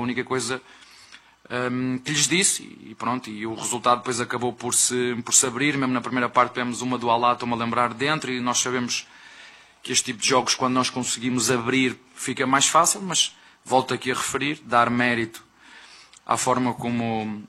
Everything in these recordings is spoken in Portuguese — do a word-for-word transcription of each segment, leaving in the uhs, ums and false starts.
única coisa um, que lhes disse, e pronto, e o resultado depois acabou por se, por se abrir. Mesmo na primeira parte tivemos uma do Alá, estou-me a lembrar, dentro, e nós sabemos que este tipo de jogos, quando nós conseguimos abrir, fica mais fácil, mas volto aqui a referir, dar mérito à forma como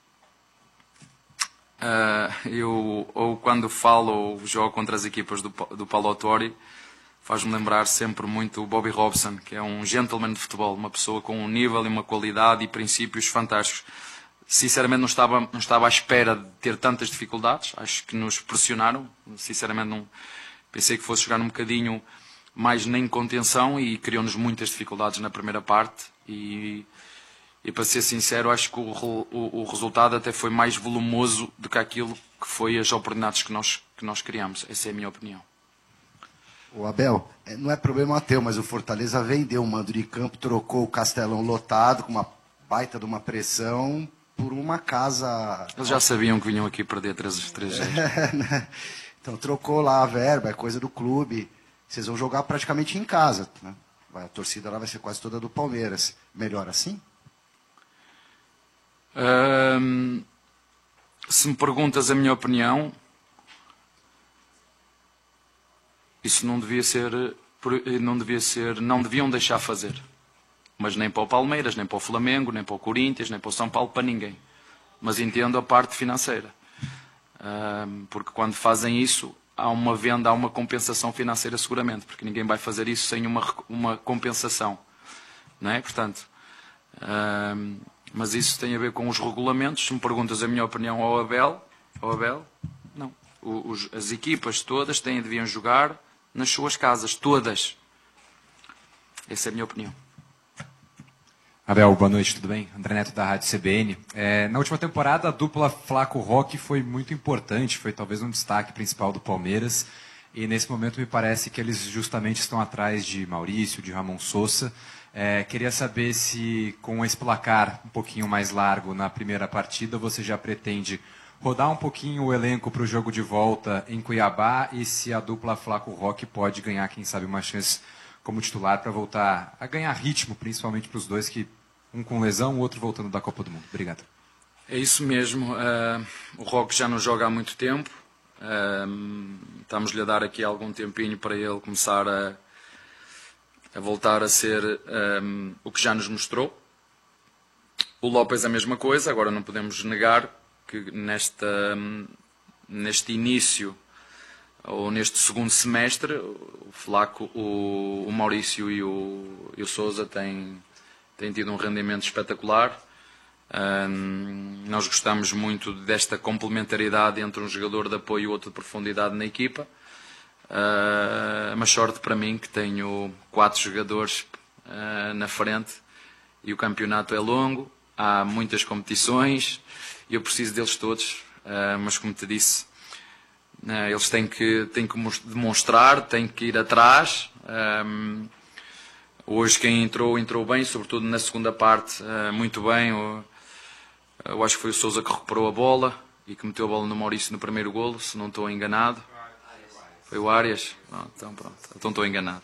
uh, eu, ou quando falo ou jogo contra as equipas do, do Paulo Autori, faz-me lembrar sempre muito o Bobby Robson, que é um gentleman de futebol, uma pessoa com um nível e uma qualidade e princípios fantásticos. Sinceramente não estava, não estava à espera de ter tantas dificuldades, acho que nos pressionaram, sinceramente não pensei que fosse jogar um bocadinho mais na contenção e criou-nos muitas dificuldades na primeira parte e, e para ser sincero, acho que o, o, o resultado até foi mais volumoso do que aquilo que foi as oportunidades que nós, que nós criamos. Essa é a minha opinião. O Abel, não é problema teu, mas o Fortaleza vendeu o mando de campo, trocou o Castelão lotado, com uma baita de uma pressão, por uma casa... Eles já sabiam que vinham aqui perder três zero. É, né? Então trocou lá a verba, é coisa do clube. Vocês vão jogar praticamente em casa, né? A torcida lá vai ser quase toda do Palmeiras. Melhor assim? Hum, se me perguntas a minha opinião, isso não devia ser, não devia ser, não deviam deixar fazer. Mas nem para o Palmeiras, nem para o Flamengo, nem para o Corinthians, nem para o São Paulo, para ninguém. Mas entendo a parte financeira. Hum, porque quando fazem isso, há uma venda, há uma compensação financeira seguramente, porque ninguém vai fazer isso sem uma, uma compensação, não é? Portanto, hum, mas isso tem a ver com os regulamentos. Se me perguntas a minha opinião ao Abel, ao Abel não. O, os, as equipas todas têm, deviam jogar nas suas casas, todas. Essa é a minha opinião. Abel, boa noite, tudo bem? André Neto da Rádio C B N. É, na última temporada, a dupla Flaco Roque foi muito importante, foi talvez um destaque principal do Palmeiras. E nesse momento me parece que eles justamente estão atrás de Maurício, de Ramon Sousa. É, queria saber se com esse placar um pouquinho mais largo na primeira partida, você já pretende rodar um pouquinho o elenco para o jogo de volta em Cuiabá e se a dupla Flaco Roque pode ganhar, quem sabe, uma chance como titular para voltar a ganhar ritmo, principalmente para os dois, que um com lesão, o outro voltando da Copa do Mundo. Obrigado. É isso mesmo. Uh, o Roque já não joga há muito tempo. Uh, estamos-lhe a dar aqui algum tempinho para ele começar a, a voltar a ser um, o que já nos mostrou. O López a mesma coisa. Agora não podemos negar que nesta, neste início ou neste segundo semestre, o Flaco, o, o Maurício e o, e o Sousa têm, têm tido um rendimento espetacular. Um, nós gostamos muito desta complementaridade entre um jogador de apoio e outro de profundidade na equipa. Uh, mas sorte para mim que tenho quatro jogadores uh, na frente e o campeonato é longo, há muitas competições e eu preciso deles todos, uh, mas como te disse, Uh, eles têm que, têm que demonstrar, têm que ir atrás. Um, hoje quem entrou, entrou bem, sobretudo na segunda parte, uh, muito bem. Eu, eu acho que foi o Sousa que recuperou a bola e que meteu a bola no Maurício no primeiro golo, se não estou enganado. Foi o Arias? Não, então pronto, então estou enganado.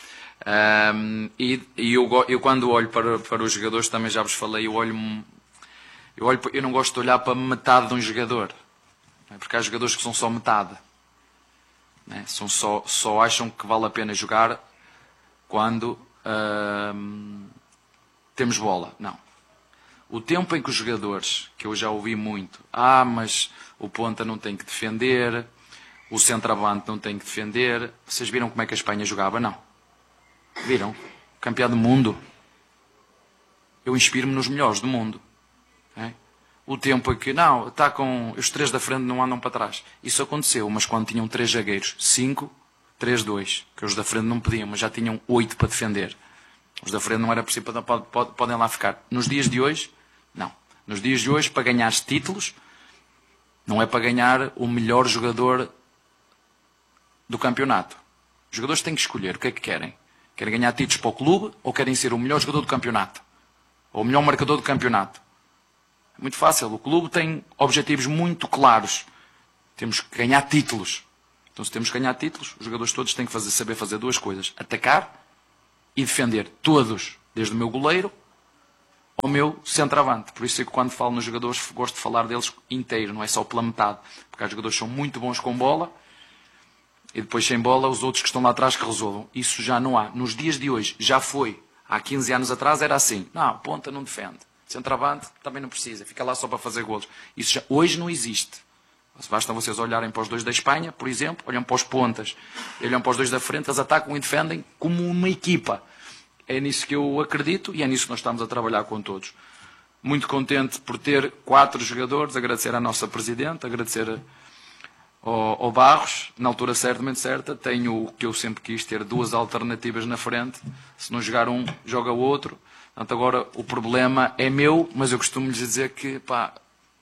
Um, e e eu, eu quando olho para, para os jogadores, também já vos falei, eu olho, eu olho, eu não gosto de olhar para metade de um jogador. Porque há jogadores que são só metade, né? são só, só acham que vale a pena jogar quando hum, temos bola. Não. O tempo em que os jogadores, que eu já ouvi muito, ah, mas o ponta não tem que defender, o centroavante não tem que defender. Vocês viram como é que a Espanha jogava? Não. Viram? Campeão do mundo. Eu inspiro-me nos melhores do mundo. Né? O tempo em que, não, está com os três da frente não andam para trás. Isso aconteceu, mas quando tinham três zagueiros, cinco, três, dois, que os da frente não podiam, mas já tinham oito para defender. Os da frente não era possível, pode, pode, podem lá ficar. Nos dias de hoje, não. Nos dias de hoje, para ganhar títulos, não é para ganhar o melhor jogador do campeonato. Os jogadores têm que escolher o que é que querem. Querem ganhar títulos para o clube ou querem ser o melhor jogador do campeonato? Ou o melhor marcador do campeonato? É muito fácil. O clube tem objetivos muito claros. Temos que ganhar títulos. Então, se temos que ganhar títulos, os jogadores todos têm que fazer, saber fazer duas coisas. Atacar e defender. Todos. Desde o meu goleiro ao meu centroavante. Por isso é que quando falo nos jogadores gosto de falar deles inteiro, não é só pela metade. Porque há jogadores que são muito bons com bola e depois sem bola os outros que estão lá atrás que resolvam. Isso já não há. Nos dias de hoje já foi. Há quinze anos atrás era assim. Não, ponta não defende. Centroavante também não precisa. Fica lá só para fazer golos. Isso já, hoje não existe. Basta vocês olharem para os dois da Espanha, por exemplo, olham para os pontas, olham para os dois da frente, eles atacam e defendem como uma equipa. É nisso que eu acredito e é nisso que nós estamos a trabalhar com todos. Muito contente por ter quatro jogadores, agradecer à nossa Presidente, agradecer ao, ao Barros, na altura certamente certa, tenho o que eu sempre quis, ter duas alternativas na frente, se não jogar um, joga o outro. Portanto, agora o problema é meu, mas eu costumo lhes dizer que, pá,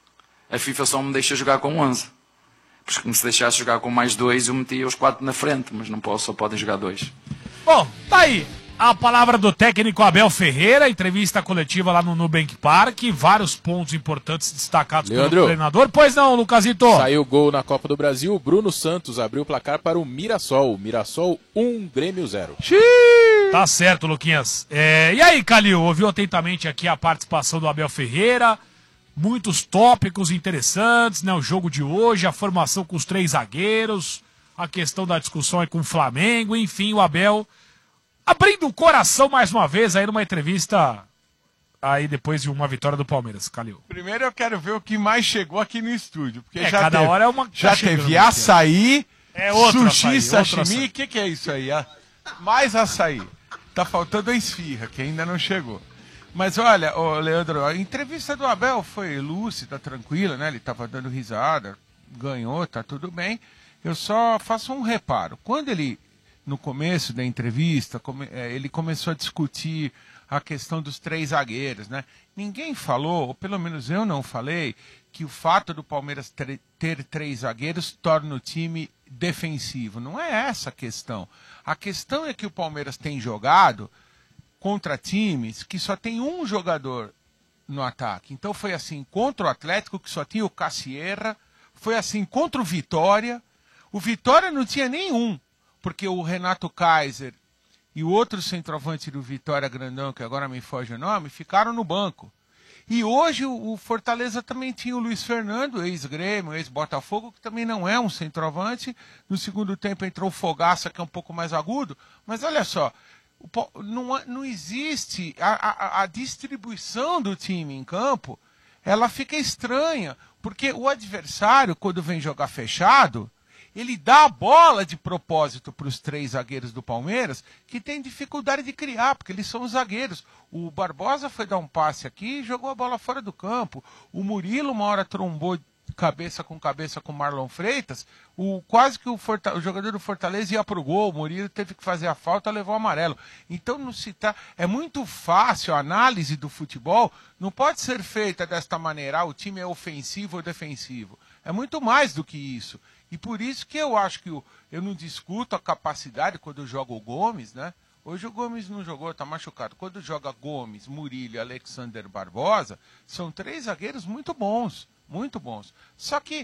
a FIFA só me deixa jogar com onze. Porque se me deixasse jogar com mais dois, eu metia os quatro na frente, mas não posso, só podem jogar dois. Bom, tá aí a palavra do técnico Abel Ferreira, entrevista coletiva lá no Nubank Park, vários pontos importantes destacados Leandro, pelo treinador. Pois não, Lucasito? Saiu gol na Copa do Brasil, Bruno Santos abriu o placar para o Mirassol. Mirassol um, Grêmio zero. Xiii. Tá certo, Luquinhas. É, e aí, Calil, ouviu atentamente aqui a participação do Abel Ferreira, muitos tópicos interessantes, né? O jogo de hoje, a formação com os três zagueiros, a questão da discussão aí com o Flamengo, enfim, o Abel abrindo o coração mais uma vez aí numa entrevista aí depois de uma vitória do Palmeiras, Calil. Primeiro eu quero ver o que mais chegou aqui no estúdio, porque é, já cada teve, hora é uma já tá teve açaí, é outro sushi, açaí, sashimi, o que, que é isso aí? Mais açaí. Tá faltando a esfirra, que ainda não chegou. Mas olha, ô Leandro, a entrevista do Abel foi lúcida, tranquila, né? Ele estava dando risada, ganhou, tá tudo bem. Eu só faço um reparo. Quando ele, no começo da entrevista, come, é, ele começou a discutir a questão dos três zagueiros, né? Ninguém falou, ou pelo menos eu não falei, que o fato do Palmeiras ter, ter três zagueiros torna o time defensivo. Não é essa a questão. A questão é que o Palmeiras tem jogado contra times que só tem um jogador no ataque. Então foi assim contra o Atlético, que só tinha o Cassierra, foi assim contra o Vitória. O Vitória não tinha nenhum, porque o Renato Kaiser e o outro centroavante do Vitória grandão, que agora me foge o nome, ficaram no banco. E hoje o Fortaleza também tinha o Luiz Fernando, ex-Grêmio, ex-Botafogo, que também não é um centroavante. No segundo tempo entrou o Fogaça, que é um pouco mais agudo. Mas olha só, não, não existe a, a, a distribuição do time em campo, ela fica estranha, porque o adversário, quando vem jogar fechado, ele dá a bola de propósito para os três zagueiros do Palmeiras, que tem dificuldade de criar, porque eles são os zagueiros. O Barbosa foi dar um passe aqui e jogou a bola fora do campo. O Murilo uma hora trombou cabeça com cabeça com o Marlon Freitas, o, quase que o, Forta, o jogador do Fortaleza ia pro gol, o Murilo teve que fazer a falta, levou o amarelo. Então não se tá, é muito fácil a análise do futebol, não pode ser feita desta maneira, ah, o time é ofensivo ou defensivo. É muito mais do que isso. E por isso que eu acho que eu, eu não discuto a capacidade quando joga o Gomes, né? Hoje o Gomes não jogou, está machucado. Quando joga Gomes, Murilo e Alexander Barbosa, são três zagueiros muito bons, muito bons. Só que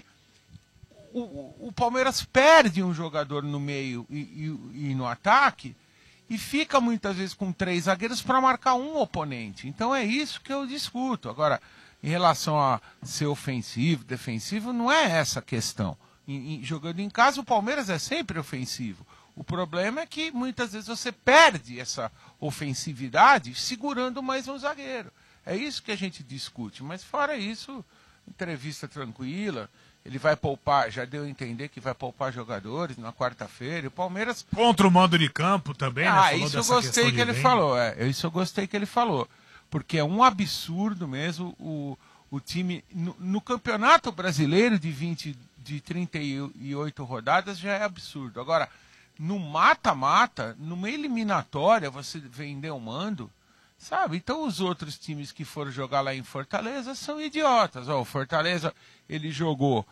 o, o Palmeiras perde um jogador no meio e, e, e no ataque e fica muitas vezes com três zagueiros para marcar um oponente. Então é isso que eu discuto. Agora, em relação a ser ofensivo, defensivo, não é essa a questão. Em, em, jogando em casa, o Palmeiras é sempre ofensivo. O problema é que muitas vezes você perde essa ofensividade segurando mais um zagueiro. É isso que a gente discute. Mas fora isso, entrevista tranquila. Ele vai poupar, já deu a entender que vai poupar jogadores na quarta-feira. O Palmeiras... Contra o mando de campo também, né? Ah, Falou isso eu gostei que ele bem. falou. É, isso eu gostei que ele falou. Porque é um absurdo mesmo o, o time... No, no Campeonato Brasileiro de vinte... de trinta e oito rodadas já é absurdo. Agora, no mata-mata, numa eliminatória, você vender o mando, sabe? Então os outros times que foram jogar lá em Fortaleza são idiotas. Ó, o Fortaleza, ele jogou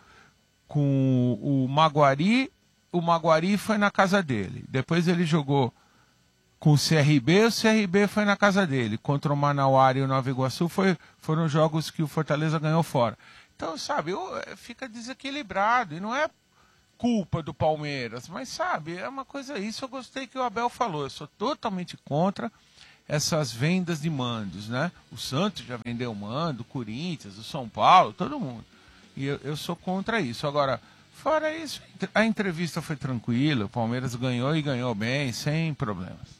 com o Maguari, o Maguari foi na casa dele. Depois ele jogou com o C R B, o C R B foi na casa dele. Contra o Manauara e o Nova Iguaçu foi, foram jogos que o Fortaleza ganhou fora. Então, sabe, eu, fica desequilibrado, e não é culpa do Palmeiras, mas, sabe, é uma coisa, isso eu gostei que o Abel falou, eu sou totalmente contra essas vendas de mandos, né? O Santos já vendeu mando, o Corinthians, o São Paulo, todo mundo. E eu, eu sou contra isso. Agora, fora isso, a entrevista foi tranquila, o Palmeiras ganhou e ganhou bem, sem problemas.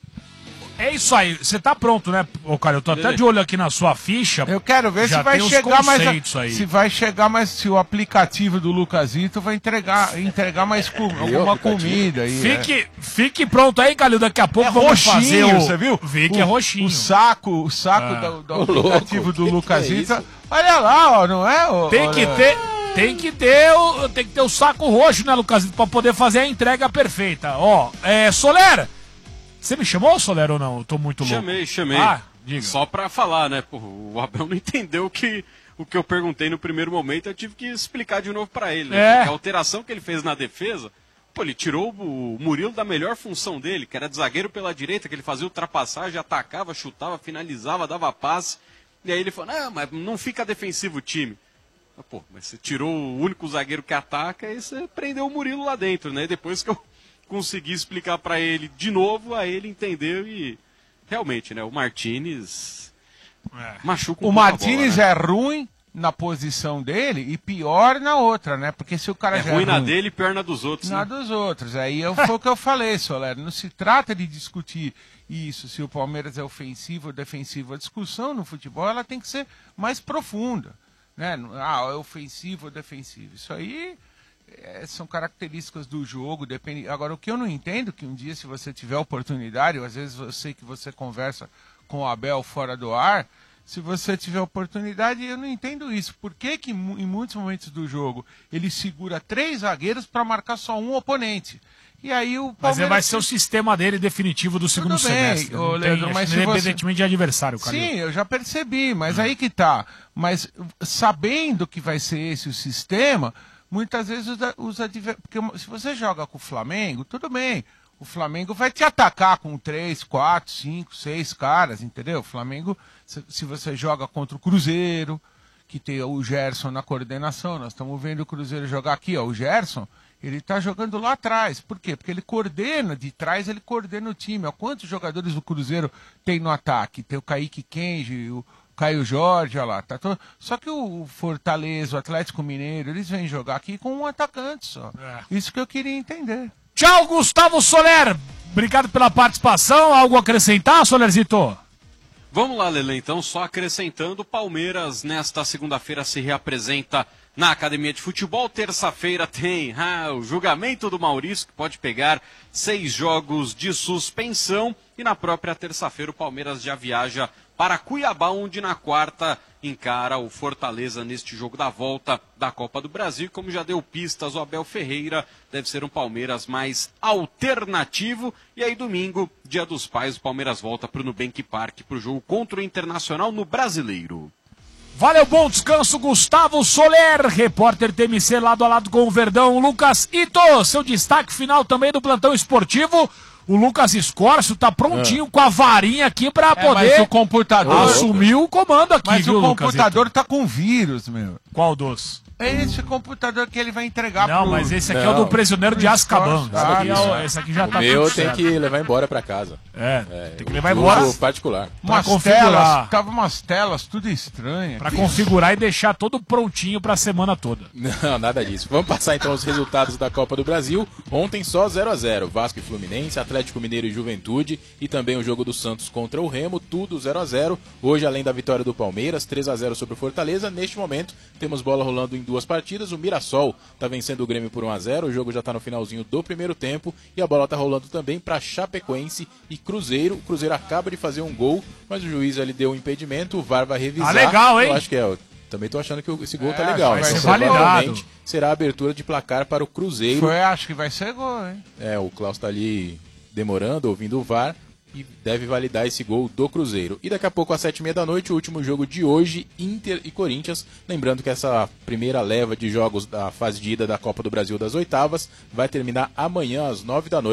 É isso aí, você tá pronto, né, ô cara? Eu tô até de olho aqui na sua ficha. Eu quero ver já se vai tem os chegar mais. conceitos aí. Se vai chegar mais. Se o aplicativo do Lucasito vai entregar, entregar mais com, alguma comida aí. Fique, é. fique pronto aí, Calil. Daqui a pouco É vamos roxinho, fazer o. você viu? Vi que o, é roxinho. O saco, o saco Ah. do, do Ô, aplicativo louco, do que Lucasito. que é isso? Olha lá, ó, não é? Ó, Tem ó, que né? ter. Tem que ter o, tem que ter o saco roxo, né, Lucasito, pra poder fazer a entrega perfeita. Ó, é, Soler, você me chamou, Soler, ou não? Eu tô muito louco. Chamei, chamei. Ah, diga. Só pra falar, né? Pô, o Abel não entendeu que, o que eu perguntei no primeiro momento, eu tive que explicar de novo pra ele. Né? É. Porque a alteração que ele fez na defesa, pô, ele tirou o Murilo da melhor função dele, que era de zagueiro pela direita, que ele fazia ultrapassagem, atacava, chutava, finalizava, dava passe. E aí ele falou, não, mas não fica defensivo o time. Pô, mas você tirou o único zagueiro que ataca e você prendeu o Murilo lá dentro, né? E depois que eu consegui explicar pra ele de novo, aí ele entendeu e realmente, né? O Martínez É. machuca um O pouco a Martínez bola, né? é ruim na posição dele e pior na outra, né? Porque se o cara É já ruim é na ruim dele e pior na dos outros, na né? dos outros. Aí eu, foi o que eu falei, Soler. Não se trata de discutir isso, se o Palmeiras é ofensivo ou defensivo. A discussão no futebol ela tem que ser mais profunda. Né? Ah, é ofensivo ou defensivo. Isso aí é, são características do jogo. Depende. Agora, o que eu não entendo, que um dia, se você tiver oportunidade, ou às vezes eu sei que você conversa com o Abel fora do ar, se você tiver oportunidade, eu não entendo isso. Por que, que mu- em muitos momentos do jogo ele segura três zagueiros para marcar só um oponente? E aí o Mas Palmeiras... é, vai ser o sistema dele definitivo do segundo Tudo bem, semestre. ô, Não Leandro, tem, mas se independentemente de adversário, Calil. Sim, eu já percebi, mas aí que tá. Mas sabendo que vai ser esse o sistema, muitas vezes os, a- os adver... Porque se você joga com o Flamengo, tudo bem. O Flamengo vai te atacar com três, quatro, cinco, seis caras, entendeu? O Flamengo, se, se você joga contra o Cruzeiro, que tem o Gerson na coordenação, nós estamos vendo o Cruzeiro jogar aqui, ó, o Gerson, ele está jogando lá atrás. Por quê? Porque ele coordena, de trás ele coordena o time. Ó, quantos jogadores do Cruzeiro tem no ataque? Tem o Kaique Kenji, o Caio Jorge, olha lá. Tá todo... Só que o Fortaleza, o Atlético Mineiro, eles vêm jogar aqui com um atacante só. É. Isso que eu queria entender. Tchau, Gustavo Soler. Obrigado pela participação. Algo a acrescentar, Solerzito? Vamos lá, Lele, então, só acrescentando, o Palmeiras nesta segunda-feira se reapresenta na Academia de Futebol. Terça-feira tem ah, o julgamento do Maurício, que pode pegar seis jogos de suspensão. E na própria terça-feira o Palmeiras já viaja para Cuiabá, onde na quarta encara o Fortaleza neste jogo da volta da Copa do Brasil. Como já deu pistas o Abel Ferreira, deve ser um Palmeiras mais alternativo. E aí domingo, Dia dos Pais, o Palmeiras volta para o Nubank Park para o jogo contra o Internacional no Brasileiro. Valeu, bom descanso, Gustavo Soler, repórter T M C lado a lado com o Verdão. Lucas Ito, seu destaque final também do plantão esportivo. O Lucas Escorcio tá prontinho com a varinha aqui pra É, poder mas o computador... assumir o comando aqui, Mas viu, o Lucas computador Ito? tá com vírus, meu. Qual dos? É esse computador que ele vai entregar Não, pro... mas esse aqui é o Não. do prisioneiro de Azkaban. Esse Ah, aqui, é o- isso. esse aqui já O tá meu tudo tem certo. que levar embora pra casa. É, É, tem que o levar uso embora particular. pra Umas configurar. telas, tava umas telas tudo estranhas. pra configurar e deixar todo prontinho pra semana toda. Não, nada disso. Vamos passar então os resultados da Copa do Brasil. Ontem só zero a zero. Vasco e Fluminense, Atlético Mineiro e Juventude e também o jogo do Santos contra o Remo, tudo zero a zero. Hoje, além da vitória do Palmeiras, três a zero sobre o Fortaleza, neste momento temos bola rolando em duas partidas. O Mirassol está vencendo o Grêmio por um a zero, o jogo já está no finalzinho do primeiro tempo e a bola está rolando também para Chapecoense e Cruzeiro. O Cruzeiro acaba de fazer um gol, mas o juiz ali deu um impedimento, o V A R vai revisar. Ah, legal, hein? Eu acho que é, eu também tô achando que esse gol tá É, legal. vai Então, ser provavelmente, validado. será a abertura de placar para o Cruzeiro. Foi, acho que vai ser gol, hein? É, o Klaus tá ali demorando, ouvindo o V A R e deve validar esse gol do Cruzeiro. E daqui a pouco, às sete e meia da noite, o último jogo de hoje, Inter e Corinthians. Lembrando que essa primeira leva de jogos da fase de ida da Copa do Brasil das oitavas vai terminar amanhã às nove da noite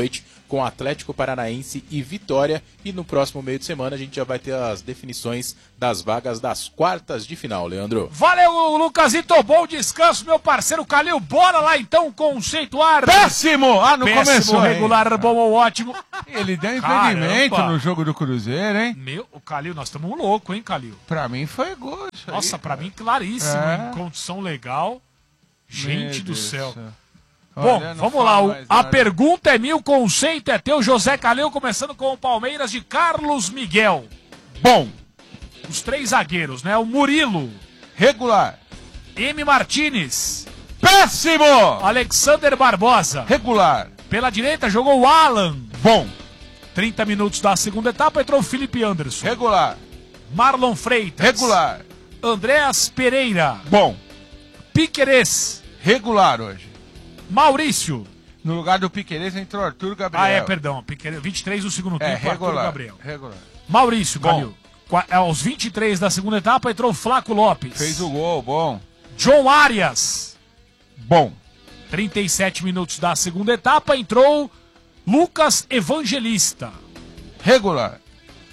com Atlético Paranaense e Vitória. E no próximo meio de semana a gente já vai ter as definições das vagas das quartas de final, Leandro. Valeu, Lucasito, bom descanso, meu parceiro Calil. Bora lá então conceituar. Péssimo! Ah, não Péssimo, começou. regular, bom ou ótimo. Ele deu impedimento Caramba. no jogo do Cruzeiro, hein? Meu, o Calil, nós estamos um louco, hein, Calil? Pra mim foi gol isso aí. Nossa, pra mim claríssimo, É. em condição legal. Gente Meu do Deus céu. do céu. Bom, Olha, não vamos falo lá. o- mais A nada. pergunta é minha, o conceito é teu, José Calil, começando com o Palmeiras de Carlos Miguel. Bom, Os três zagueiros, né? O Murilo, regular. M. Martinez, Péssimo! Alexander Barbosa. Regular. Pela direita jogou o Alan. Bom, trinta minutos da segunda etapa entrou o Felipe Anderson. regular. Marlon Freitas. Regular. Andréas Pereira. Bom, Piquerez. regular hoje. Maurício. No lugar do Piquerez entrou Arthur Gabriel. Ah, é, perdão. Piquerez, vinte e três do segundo É, tempo, Arthur regular. Gabriel. Regular. Maurício, Bom. Calil. Qua- Aos vinte e três da segunda etapa entrou o Flaco Lopes. Fez o gol, bom. John Arias. Bom, trinta e sete minutos da segunda etapa entrou Lucas Evangelista. regular.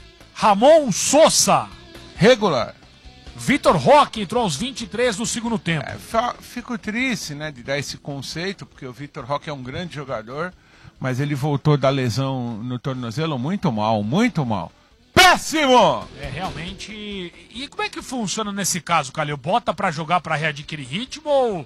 Ramon Sosa. Regular. Vitor Roque entrou aos vinte e três do segundo tempo. É, fa- fico triste, né, de dar esse conceito, porque o Vitor Roque é um grande jogador, mas ele voltou da lesão no tornozelo muito mal, muito mal. Péssimo! É, realmente. E como é que funciona nesse caso, Calil? Bota pra jogar pra readquirir ritmo ou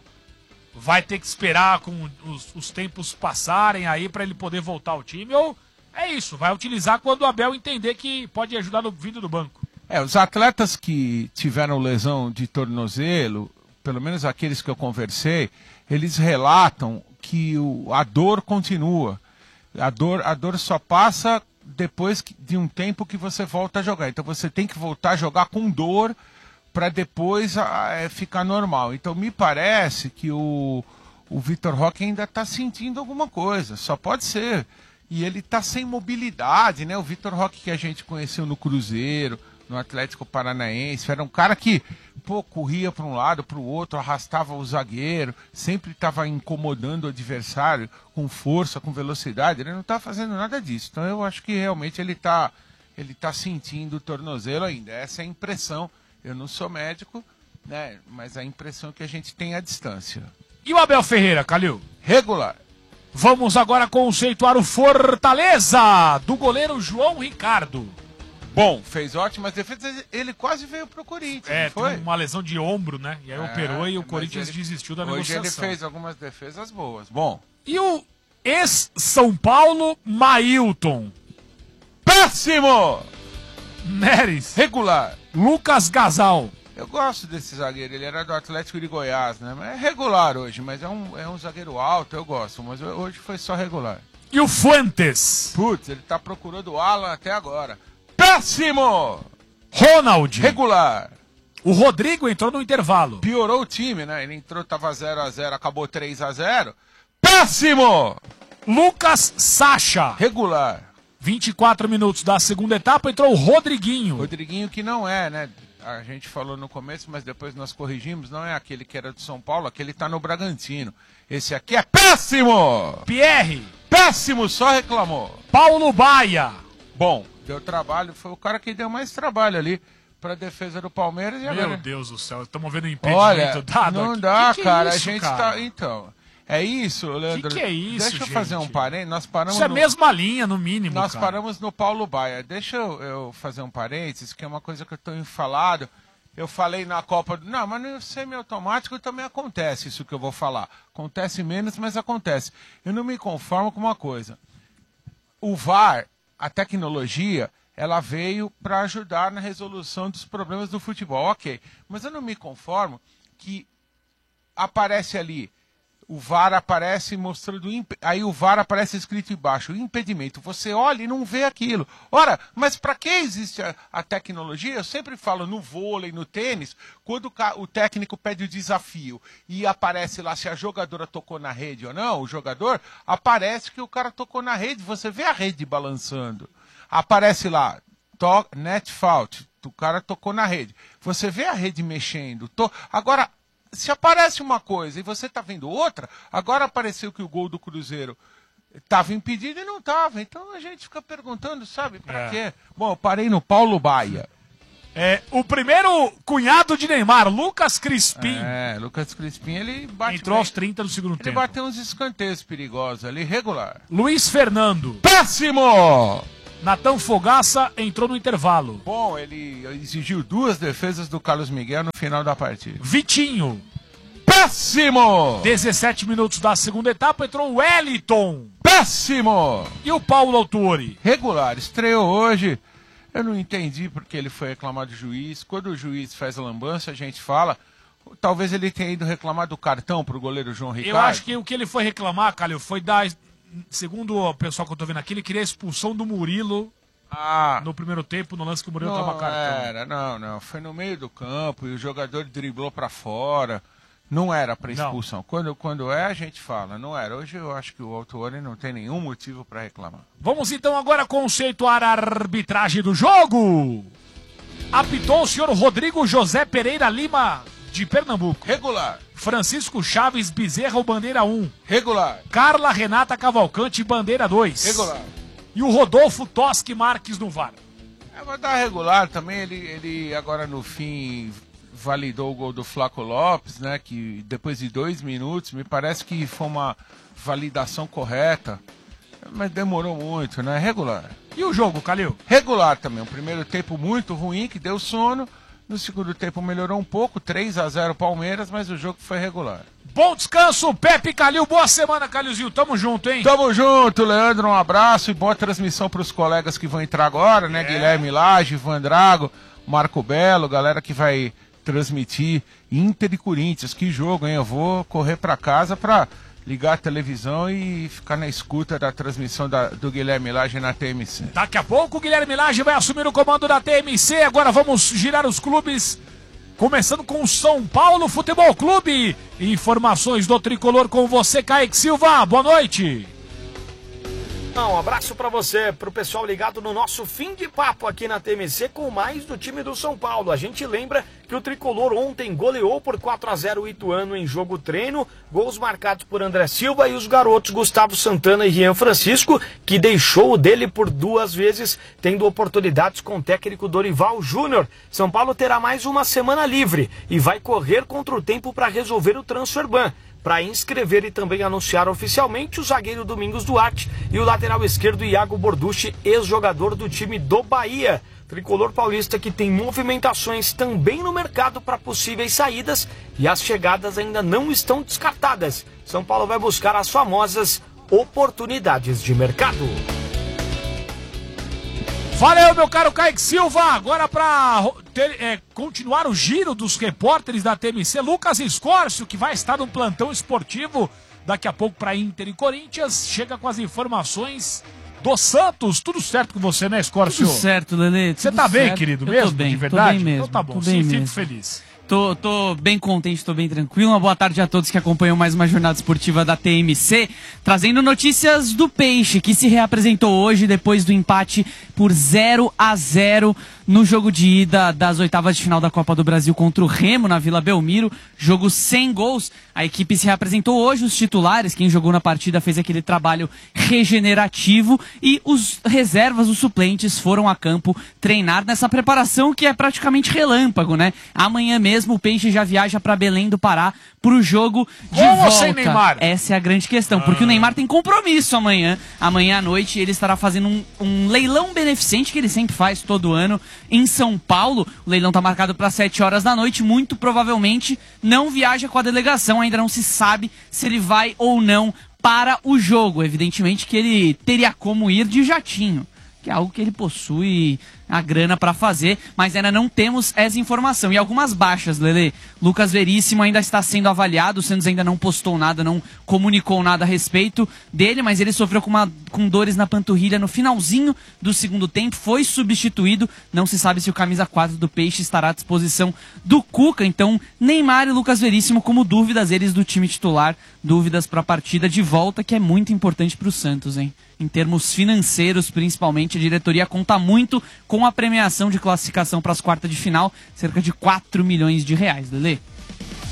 vai ter que esperar com os, os tempos passarem aí pra ele poder voltar ao time? Ou é isso, vai utilizar quando o Abel entender que pode ajudar no vindo do banco? É, os atletas que tiveram lesão de tornozelo, pelo menos aqueles que eu conversei, eles relatam que o, a dor continua. A dor, a dor só passa depois que- de um tempo que você volta a jogar. Então você tem que voltar a jogar com dor para depois ah, é, ficar normal. Então me parece que o, o Vitor Roque ainda está sentindo alguma coisa. Só pode ser. E ele está sem mobilidade, né? O Vitor Roque que a gente conheceu no Cruzeiro, no Atlético Paranaense, era um cara que, pô, corria para um lado, para o outro, arrastava o zagueiro, sempre estava incomodando o adversário com força, com velocidade. Ele não está fazendo nada disso. Então eu acho que realmente ele está ele tá sentindo o tornozelo ainda. Essa é a impressão. Eu não sou médico, né? Mas a impressão que a gente tem à distância. E o Abel Ferreira, Calil? Regular. Vamos agora conceituar o Fortaleza do goleiro João Ricardo. Bom, fez ótimas defesas. Ele quase veio pro Corinthians, É, não foi? teve uma lesão de ombro, né? E aí É, operou e o mas Corinthians ele- desistiu da Hoje negociação. ele fez algumas defesas boas. Bom, E o ex-São Paulo, Mailton. péssimo! Neres. Regular. Lucas Gasal. Eu gosto desse zagueiro, ele era do Atlético de Goiás, né? Mas é regular hoje, mas é um, é um zagueiro alto, eu gosto, mas hoje foi só regular. E o Fuentes. Putz, ele tá procurando o Alan até agora. Péssimo! Ronald. Regular. O Rodrigo entrou no intervalo. Piorou o time, né? Ele entrou, tava zero a zero, acabou três a zero. Péssimo! Lucas Sacha. Regular. vinte e quatro minutos da segunda etapa entrou o Rodriguinho. Rodriguinho que não é, né? A gente falou no começo, mas depois nós corrigimos, não é aquele que era do São Paulo, aquele tá no Bragantino. Esse aqui é péssimo! Pierre. Péssimo, só reclamou. Paulo Baia. Bom, deu trabalho, foi o cara que deu mais trabalho ali pra defesa do Palmeiras e Meu agora... Deus do céu, estamos vendo o impedimento Olha, dado não aqui. dá, Que que é cara, isso, a gente cara? tá... Então, é isso, Leandro. Que que é isso, Deixa eu fazer um gente? parênteses, nós paramos Isso é a no... mesma linha, no mínimo, Nós cara. paramos no Paulo Baia. Deixa eu, eu fazer um parênteses, que é uma coisa que eu tenho falado. Eu falei na Copa... do- Não, mas no semiautomático também acontece isso que eu vou falar. Acontece menos, mas acontece. Eu não me conformo com uma coisa. O V A R, a tecnologia, ela veio para ajudar na resolução dos problemas do futebol. Ok, mas eu não me conformo que aparece ali... O V A R aparece mostrando... imp- Aí o V A R aparece escrito embaixo, impedimento. Você olha e não vê aquilo. Ora, mas para que existe a, a tecnologia? Eu sempre falo no vôlei, no tênis, quando o, ca- o técnico pede o desafio e aparece lá se a jogadora tocou na rede ou não, o jogador, aparece que o cara tocou na rede. Você vê a rede balançando. Aparece lá, to, net fault, o cara tocou na rede. Você vê a rede mexendo. To, agora... Se aparece uma coisa e você está vendo outra, agora apareceu que o gol do Cruzeiro Estava impedido e não estava. Então a gente fica perguntando, sabe, para É. quê? Bom, eu parei no Paulo Baia. É, o primeiro cunhado de Neymar, Lucas Crispim, É, Lucas Crispim, ele bate entrou bem. aos trinta do segundo Ele tempo. bateu uns escanteios perigosos ali, regular. Luiz Fernando, Péssimo! Natan Fogaça entrou no intervalo. Bom, ele exigiu duas defesas do Carlos Miguel no final da partida. Vitinho, Péssimo! dezessete minutos da segunda etapa, entrou o Wellington Péssimo! e o Paulo Autuori. Regular, estreou hoje. Eu não entendi porque ele foi reclamar do juiz. Quando o juiz faz a lambança, a gente fala. Talvez ele tenha ido reclamar do cartão pro goleiro João Ricardo. Eu acho que o que ele foi reclamar, Calil, foi dar, segundo o pessoal que eu tô vendo aqui, ele queria a expulsão do Murilo Ah, no primeiro tempo, no lance que o Murilo não tava cartão. era, não, não. Foi no meio do campo e o jogador driblou pra fora. Não era pra Não. expulsão. Quando, quando é, a gente fala. Não era. Hoje eu acho que o Autuori não tem nenhum motivo pra reclamar. Vamos então agora conceituar a arbitragem do jogo. Apitou o senhor Rodrigo José Pereira Lima, de Pernambuco. Regular, Francisco Chaves Bezerra, o bandeira um. regular, Carla Renata Cavalcante, bandeira dois. regular. E o Rodolfo Toschi Marques no V A R. Eu vou dar regular também. Ele, ele agora no fim validou o gol do Flaco Lopes, né? Que depois de dois minutos, me parece que foi uma validação correta. Mas demorou muito, né? Regular. E o jogo, Calil? Regular também. Um primeiro tempo muito ruim, que deu sono. No segundo tempo melhorou um pouco, três a zero Palmeiras, mas o jogo foi regular. Bom descanso, Pepe Calil. Boa semana, Calilzinho. Tamo junto, hein? Tamo junto, Leandro. Um abraço e boa transmissão para os colegas que vão entrar agora, né? É. Guilherme Lage, Ivan Drago, Marco Belo, galera que vai transmitir Inter e Corinthians. Que jogo, hein? Eu vou correr para casa para ligar a televisão e ficar na escuta da transmissão da, do Guilherme Lage na T M C. Daqui a pouco o Guilherme Lage vai assumir o comando da T M C. Agora vamos girar os clubes. Começando com o São Paulo Futebol Clube. Informações do Tricolor com você, Kaique Silva. Boa noite. Um abraço para você, para o pessoal ligado no nosso fim de papo aqui na T M C com mais do time do São Paulo. A gente lembra que o Tricolor ontem goleou por quatro a zero o Ituano em jogo treino, gols marcados por André Silva e os garotos Gustavo Santana e Rian Francisco, que deixou o dele por duas vezes, tendo oportunidades com o técnico Dorival Júnior. São Paulo terá mais uma semana livre e vai correr contra o tempo para resolver o transfer ban. Para inscrever e também anunciar oficialmente o zagueiro Domingos Duarte e o lateral esquerdo Iago Borducci, ex-jogador do time do Bahia. Tricolor paulista que tem movimentações também no mercado para possíveis saídas e as chegadas ainda não estão descartadas. São Paulo vai buscar as famosas oportunidades de mercado. Valeu, meu caro Kaique Silva. Agora para é, continuar o giro dos repórteres da T M C, Lucas Escórcio, que vai estar no plantão esportivo daqui a pouco para Inter e Corinthians, chega com as informações do Santos. Tudo certo com você, né, Escórcio? Tudo certo, Lelê. Você tudo tá bem, certo. querido, Eu mesmo? Tô bem, de verdade? tô bem mesmo. Então tá bom, tô bem sim, fico mesmo. feliz. Tô, tô bem contente, tô bem tranquilo. Uma boa tarde a todos que acompanham mais uma jornada esportiva da T M C, trazendo notícias do Peixe, que se reapresentou hoje depois do empate por zero a zero no jogo de ida das oitavas de final da Copa do Brasil contra o Remo na Vila Belmiro. Jogo sem gols. A equipe se reapresentou hoje, os titulares, quem jogou na partida fez aquele trabalho regenerativo e os reservas, os suplentes, foram a campo treinar nessa preparação que é praticamente relâmpago, né? Amanhã mesmo o Peixe já viaja para Belém do Pará pro jogo de Com volta. ou sem Neymar? Essa é a grande questão, porque o Neymar tem compromisso amanhã. Amanhã à noite ele estará fazendo um, um leilão beneficente que ele sempre faz todo ano em São Paulo. O leilão está marcado para sete horas da noite. Muito provavelmente não viaja com a delegação. Ainda não se sabe se ele vai ou não para o jogo. Evidentemente que ele teria como ir de jatinho, que é algo que ele possui a grana para fazer, mas ainda não temos essa informação. E algumas baixas, Lelê. Lucas Veríssimo ainda está sendo avaliado, o Santos ainda não postou nada, não comunicou nada a respeito dele, mas ele sofreu com, uma, com dores na panturrilha no finalzinho do segundo tempo, foi substituído, não se sabe se o camisa quatro do Peixe estará à disposição do Cuca. Então, Neymar e Lucas Veríssimo como dúvidas, eles do time titular, dúvidas para a partida de volta, que é muito importante para o Santos, hein? Em termos financeiros, principalmente, a diretoria conta muito com a premiação de classificação para as quartas de final, cerca de quatro milhões de reais, Lelê.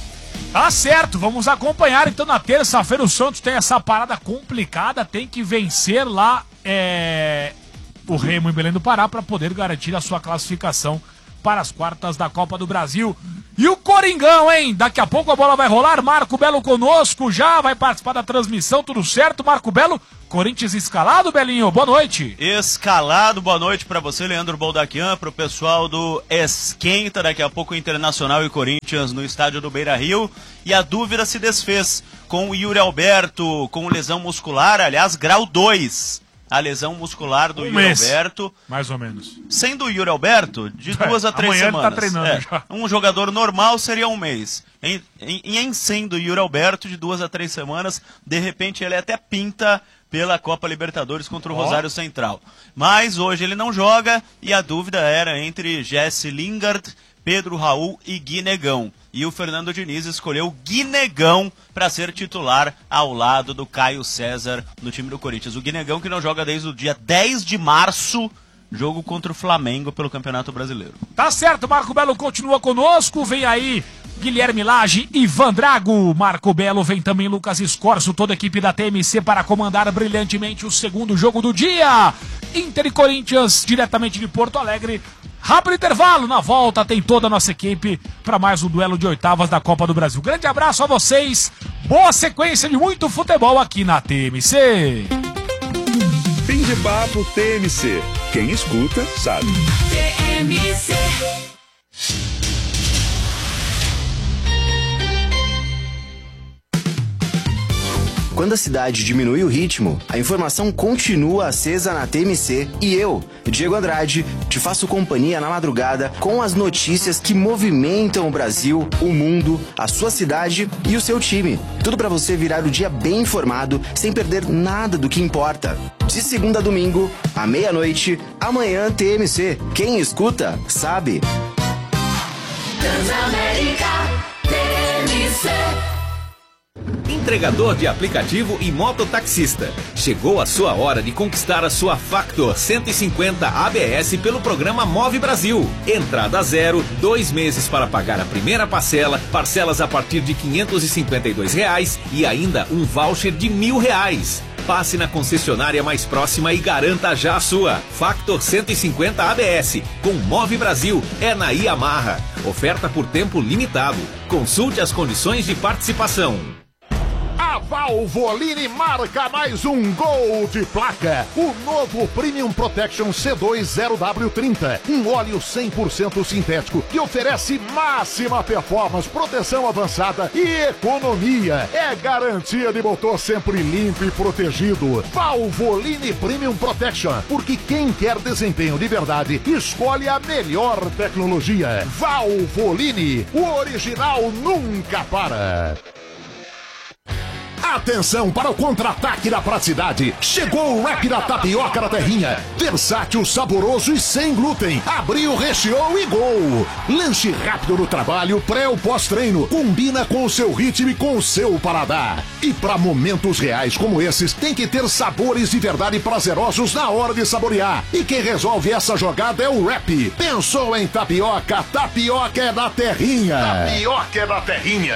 Tá certo, vamos acompanhar. Então na terça-feira o Santos tem essa parada complicada, tem que vencer lá é, o Remo em Belém do Pará para poder garantir a sua classificação para as quartas da Copa do Brasil. E o Coringão, hein? Daqui a pouco a bola vai rolar. Marco Belo conosco já, vai participar da transmissão, tudo certo, Marco Belo? Corinthians escalado, Belinho? Boa noite. Escalado, boa noite pra você, Leandro Boldaquian, pro pessoal do Esquenta, daqui a pouco Internacional e Corinthians no estádio do Beira-Rio. E a dúvida se desfez com o Yuri Alberto, com lesão muscular, aliás, grau dois. A lesão muscular do um Yuri mês, Alberto. Mais ou menos. Sendo o Yuri Alberto, de duas é, a três semanas. Ele tá treinando é, já. Um jogador normal seria um mês. Em, em, em sendo o Yuri Alberto, de duas a três semanas, de repente ele até pinta pela Copa Libertadores contra o oh. Rosário Central. Mas hoje ele não joga e a dúvida era entre Jesse Lingard, Pedro Raul e Guinegão. E o Fernando Diniz escolheu Guinegão para ser titular ao lado do Caio César no time do Corinthians. O Guinegão que não joga desde o dia dez de março, jogo contra o Flamengo pelo Campeonato Brasileiro. Tá certo, Marco Belo continua conosco, vem aí Guilherme Lage, Ivan Drago, Marco Belo, vem também Lucas Escorço, toda a equipe da T M C para comandar brilhantemente o segundo jogo do dia. Inter e Corinthians, diretamente de Porto Alegre. Rápido intervalo, na volta tem toda a nossa equipe para mais um duelo de oitavas da Copa do Brasil. Grande abraço a vocês, boa sequência de muito futebol aqui na T M C. Fim de papo T M C, quem escuta sabe. T M C. Quando a cidade diminui o ritmo, a informação continua acesa na T M C e eu, Diego Andrade, te faço companhia na madrugada com as notícias que movimentam o Brasil, o mundo, a sua cidade e o seu time. Tudo para você virar o dia bem informado, sem perder nada do que importa. De segunda a domingo, à meia-noite, amanhã T M C. Quem escuta, sabe. Transamérica T M C. Entregador de aplicativo e mototaxista. Chegou a sua hora de conquistar a sua Factor cento e cinquenta A B S pelo programa Move Brasil. Entrada zero, dois meses para pagar a primeira parcela, parcelas a partir de quinhentos e cinquenta e dois reais e ainda um voucher de mil reais. Passe na concessionária mais próxima e garanta já a sua. Factor cento e cinquenta A B S. Com Move Brasil, é na Yamaha. Oferta por tempo limitado. Consulte as condições de participação. A Valvoline marca mais um gol de placa. O novo Premium Protection C dois zero W trinta. Um óleo cem por cento sintético que oferece máxima performance, proteção avançada e economia. É garantia de motor sempre limpo e protegido. Valvoline Premium Protection. Porque quem quer desempenho de verdade, escolhe a melhor tecnologia. Valvoline. O original nunca para. Atenção para o contra-ataque da praticidade. Chegou o wrap da tapioca da terrinha. Versátil, saboroso e sem glúten. Abriu, recheou e gol. Lanche rápido no trabalho, pré ou pós-treino. Combina com o seu ritmo e com o seu paladar. E para momentos reais como esses, tem que ter sabores de verdade prazerosos na hora de saborear. E quem resolve essa jogada é o wrap. Pensou em tapioca? Tapioca é da terrinha. Tapioca é da terrinha.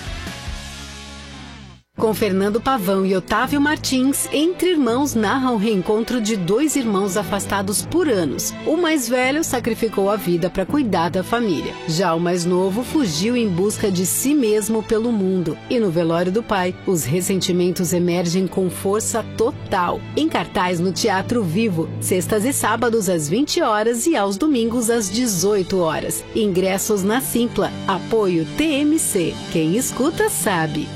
Com Fernando Pavão e Otávio Martins, Entre Irmãos narra o reencontro de dois irmãos afastados por anos. O mais velho sacrificou a vida para cuidar da família. Já o mais novo fugiu em busca de si mesmo pelo mundo. E no velório do pai, os ressentimentos emergem com força total. Em cartaz no Teatro Vivo, sextas e sábados às vinte horas e aos domingos às dezoito horas. Ingressos na Simpla. Apoio T M C. Quem escuta sabe.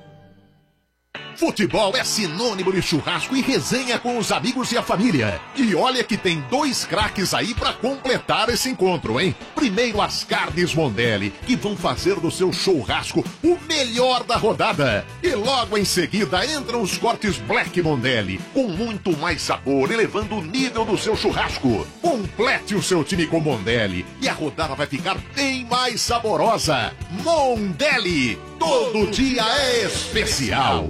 Futebol é sinônimo de churrasco e resenha com os amigos e a família. E olha que tem dois craques aí para completar esse encontro, hein? Primeiro as carnes Mondelli, que vão fazer do seu churrasco o melhor da rodada. E logo em seguida entram os cortes Black Mondelli, com muito mais sabor, elevando o nível do seu churrasco. Complete o seu time com Mondelli e a rodada vai ficar bem mais saborosa. Mondelli, todo dia é especial.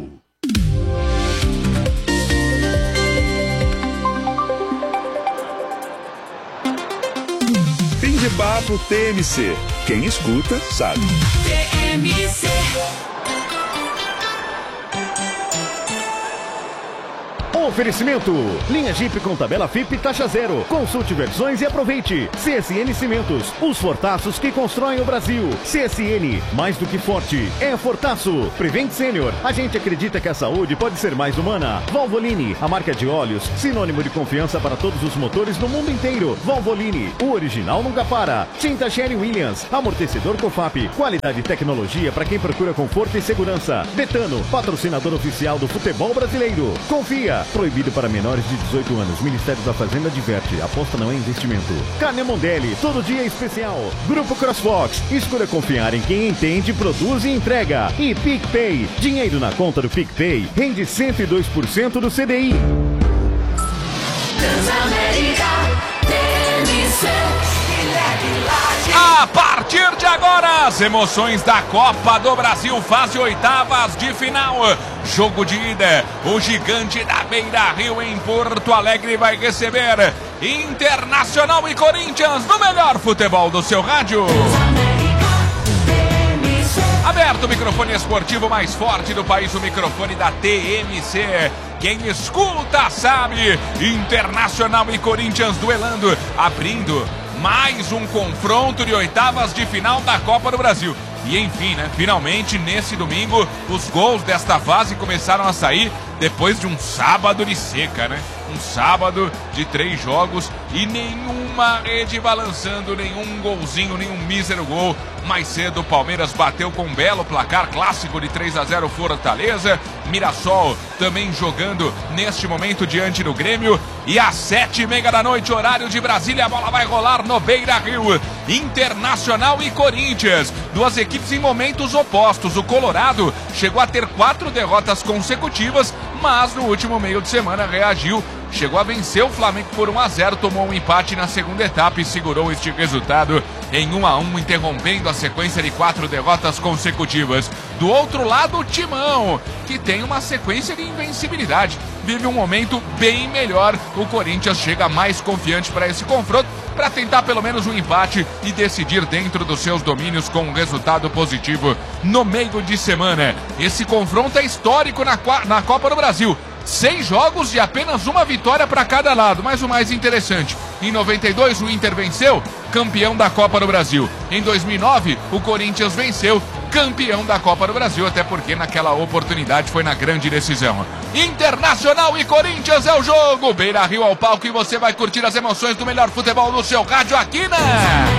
Fim de Papo T M C. Quem escuta, sabe. T M C. Oferecimento. Linha Jeep com tabela F I P taxa zero. Consulte versões e aproveite. C S N Cimentos. Os fortaços que constroem o Brasil. C S N. Mais do que forte. É fortaço. Prevent Senior. A gente acredita que a saúde pode ser mais humana. Valvoline. A marca de óleos. Sinônimo de confiança para todos os motores no mundo inteiro. Valvoline. O original nunca para. Tinta Sherwin-Williams. Amortecedor Cofap. Qualidade e tecnologia para quem procura conforto e segurança. Betano. Patrocinador oficial do futebol brasileiro. Confia. Proibido para menores de dezoito anos. Ministério da Fazenda adverte. Aposta não é investimento. Carne Mondelli. Todo dia é especial. Grupo CrossFox. Escolha confiar em quem entende, produz e entrega. E PicPay. Dinheiro na conta do PicPay rende cento e dois por cento do C D I. Transamérica, T M C. A partir de agora, as emoções da Copa do Brasil, fase oitavas de final. Jogo de ida, o gigante da Beira-Rio em Porto Alegre vai receber Internacional e Corinthians no melhor futebol do seu rádio. Aberto o microfone esportivo mais forte do país, o microfone da T M C. Quem escuta sabe, Internacional e Corinthians duelando, abrindo mais um confronto de oitavas de final da Copa do Brasil. E enfim, né? Finalmente, nesse domingo, os gols desta fase começaram a sair depois de um sábado de seca, né? Um sábado de três jogos e nenhuma rede balançando, nenhum golzinho, nenhum mísero gol. Mais cedo o Palmeiras bateu com um belo placar clássico de três a zero Fortaleza. Mirassol também jogando neste momento diante do Grêmio. E às sete e meia da noite, horário de Brasília, a bola vai rolar no Beira-Rio. Internacional e Corinthians, duas equipes em momentos opostos. O Colorado chegou a ter quatro derrotas consecutivas, mas no último meio de semana reagiu. Chegou a vencer o Flamengo por um a zero, tomou um empate na segunda etapa e segurou este resultado em um a um, interrompendo a sequência de quatro derrotas consecutivas. Do outro lado, o Timão, que tem uma sequência de invencibilidade, vive um momento bem melhor. O Corinthians chega mais confiante para esse confronto, para tentar pelo menos um empate e decidir dentro dos seus domínios com um resultado positivo no meio de semana. Esse confronto é histórico na, na Copa do Brasil. Seis jogos e apenas uma vitória para cada lado. Mas o mais interessante, em noventa e dois o Inter venceu, campeão da Copa do Brasil. Em dois mil e nove o Corinthians venceu, campeão da Copa do Brasil, até porque naquela oportunidade foi na grande decisão. Internacional e Corinthians é o jogo. Beira-Rio ao palco e você vai curtir as emoções do melhor futebol no seu rádio aqui na